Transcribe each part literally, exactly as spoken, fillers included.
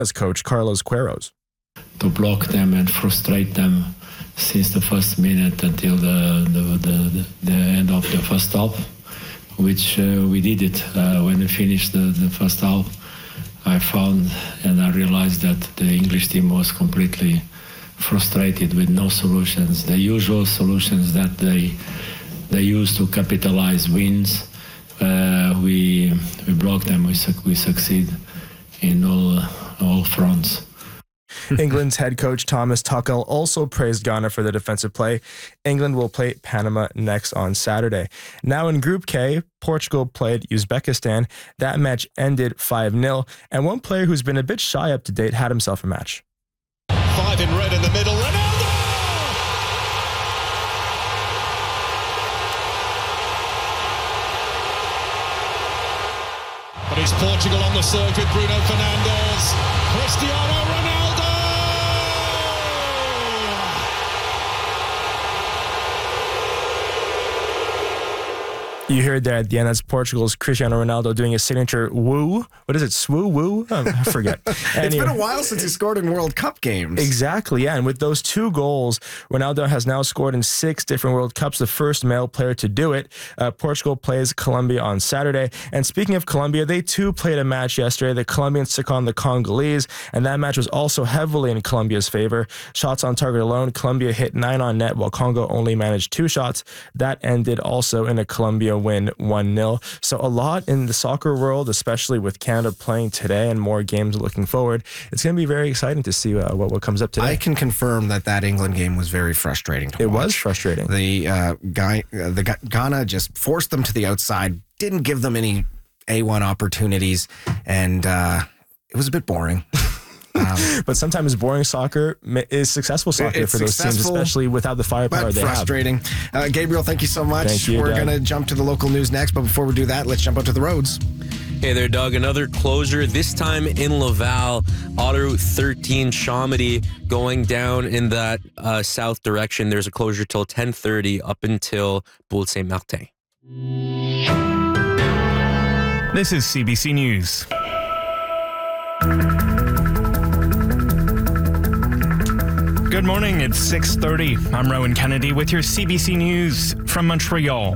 as coach Carlos Queiroz. To block them and frustrate them since the first minute until the the, the, the end of the first half, which uh, we did it. Uh, when we finished the, the first half, I found and I realized that the English team was completely frustrated with no solutions. The usual solutions that they they use to capitalize wins, uh, we we block them. We su- we succeed in all all fronts. England's head coach Thomas Tuchel also praised Ghana for the defensive play. England will play Panama next on Saturday. Now in Group K, Portugal played Uzbekistan. That match ended five nil, and one player who's been a bit shy up to date had himself a match. Five in red in the middle, Ronaldo! But it's Portugal on the circuit, Bruno Fernandes, Cristiano Ronaldo! You heard that at the end. That's Portugal's Cristiano Ronaldo doing his signature woo. What is it? Swoo woo? Oh, I forget. It's been a while since he scored in World Cup games. Exactly, yeah. And with those two goals, Ronaldo has now scored in six different World Cups, the first male player to do it. Uh, Portugal plays Colombia on Saturday. And speaking of Colombia, they too played a match yesterday. The Colombians took on the Congolese, and that match was also heavily in Colombia's favor. Shots on target alone, Colombia hit nine on net, while Congo only managed two shots. That ended also in a Colombia win one nil. So a lot in the soccer world, especially with Canada playing today and more games looking forward. It's going to be very exciting to see uh, what, what comes up today. I can confirm that that England game was very frustrating to It watch. was frustrating. The, uh, guy, uh, the Ghana just forced them to the outside, didn't give them any A one opportunities, and uh, it was a bit boring. Um, but sometimes boring soccer is successful soccer for those teams, especially without the firepower but they frustrating. have. Uh, Gabriel, thank you so much. Thank you, We're Doug. going to jump to the local news next, but before we do that, let's jump out to the roads. Hey there, Doug. Another closure, this time in Laval. Auto thirteen Chomedy going down in that uh, south direction. There's a closure till ten thirty up until Boulevard Saint-Martin. This is C B C News. Good morning, it's six thirty. I'm Rowan Kennedy with your C B C News from Montreal.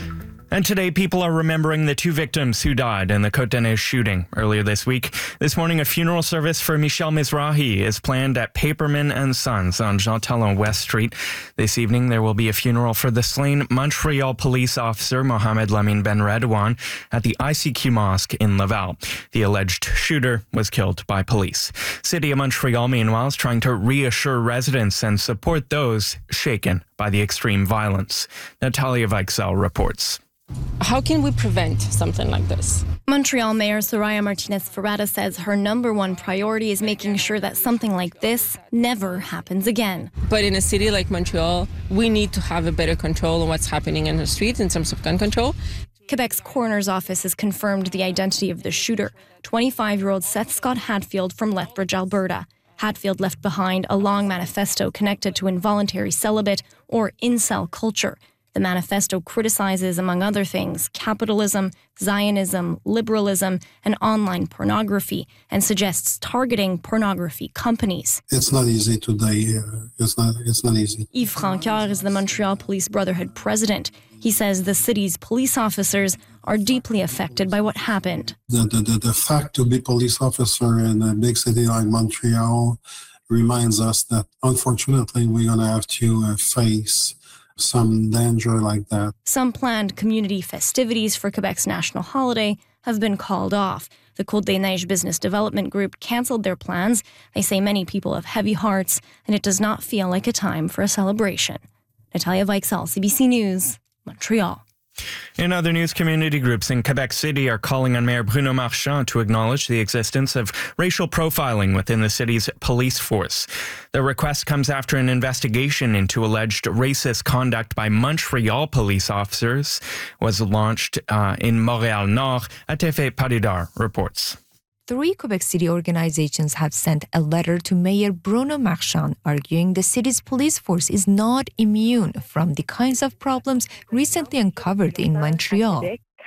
And today, people are remembering the two victims who died in the Côte-d'Ivoire shooting earlier this week. This morning, a funeral service for Michel Mizrahi is planned at Paperman and Sons on Jean Talon West Street. This evening, there will be a funeral for the slain Montreal police officer Mohamed Lamine Ben Redouane at the I C Q Mosque in Laval. The alleged shooter was killed by police. City of Montreal, meanwhile, is trying to reassure residents and support those shaken by the extreme violence. Natalia Weichsel reports. How can we prevent something like this? Montreal Mayor Soraya Martinez-Ferrada says her number one priority is making sure that something like this never happens again. But in a city like Montreal, we need to have a better control on what's happening in the streets in terms of gun control. Quebec's coroner's office has confirmed the identity of the shooter, twenty-five-year-old Seth Scott Hatfield from Lethbridge, Alberta. Hatfield left behind a long manifesto connected to involuntary celibate or incel culture. The manifesto criticizes, among other things, capitalism, Zionism, liberalism, and online pornography, and suggests targeting pornography companies. It's not easy today. Uh, it's not. It's not easy. Yves Francoeur is the Montreal Police Brotherhood president. He says the city's police officers are deeply affected by what happened. The the, the, the fact to be police officer in a big city like Montreal reminds us that, unfortunately, we're going to have to uh, face some danger like that. Some planned community festivities for Quebec's national holiday have been called off. The Côte des Neiges Business Development Group cancelled their plans. They say many people have heavy hearts, and it does not feel like a time for a celebration. Natalia Weichsel, C B C News, Montreal. In other news, community groups in Quebec City are calling on Mayor Bruno Marchand to acknowledge the existence of racial profiling within the city's police force. The request comes after an investigation into alleged racist conduct by Montreal police officers was launched uh, in Montréal-Nord. Atefe Paridar reports. Three Quebec City organizations have sent a letter to Mayor Bruno Marchand arguing the city's police force is not immune from the kinds of problems recently uncovered in Montreal.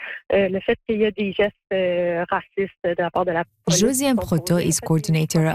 euh, le fait qu'il y a des gestes euh, racistes de la part de la police. Josiane Proto is coordinator